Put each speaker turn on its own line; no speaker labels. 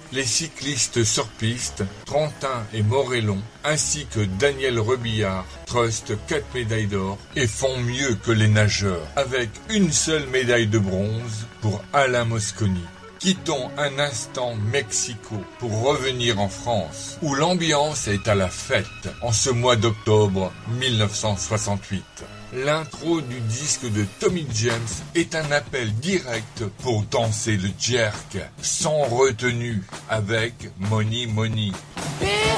les cyclistes sur piste, Trentin et Morellon, ainsi que Daniel Rebillard, trustent 4 médailles d'or et font mieux que les nageurs, avec une seule médaille de bronze pour Alain Mosconi. Quittons un instant Mexico pour revenir en France, où l'ambiance est à la fête en ce mois d'octobre 1968. L'intro du disque de Tommy James est un appel direct pour danser le jerk, sans retenue, avec Money Money.
Be